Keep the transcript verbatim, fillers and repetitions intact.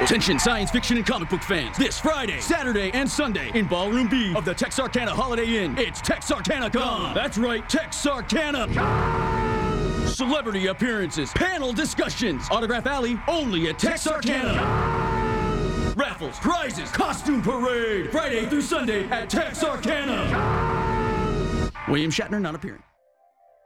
Attention science fiction and comic book fans. This Friday, Saturday, and Sunday in Ballroom B of the Texarkana Holiday Inn, it's Texarkana-Con. That's right, Texarkana. Celebrity appearances, panel discussions, Autograph Alley, only at Texarkana. Raffles, prizes, costume parade, Friday through Sunday at Texarkana. William Shatner not appearing.